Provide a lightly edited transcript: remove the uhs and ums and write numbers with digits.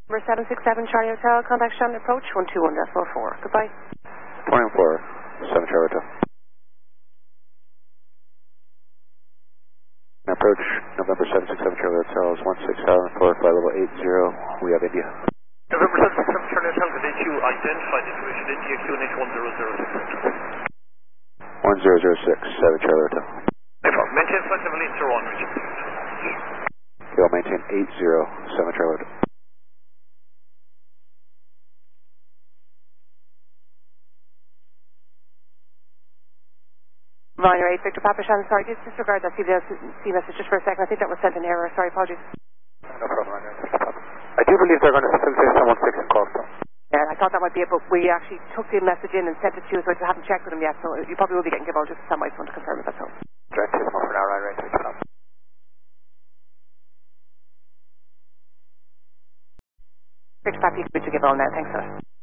Number 767 Charlie Hotel, contact Shannon approach 121.4. Goodbye. 24, 7 Charlie Hotel. Approach November 767 Charlie Hotel is 1674, flight level 80. We have India. November 767 Charlie Hotel, good day to you. Identified information India QNH 1006. 1006, 7 Charlie Hotel. Maintain flight level 80 on reaching. Okay, I'll maintain 80, 7 Charlie Hotel. Minor 8, Victor Papa Shannon, sorry, just disregard that CDLC message just for a second. I think that was sent in error. Sorry, apologies. No problem, I do believe they're going to facilitate someone 6 in Costa. Yeah, I thought that might be it, but we actually took the message in and sent it to you, so I haven't checked with them yet, so you probably will be getting given. I'll just send my phone to confirm it, that's all. Direct to them for now, right? Victor Papa, you can give all now, thanks, sir.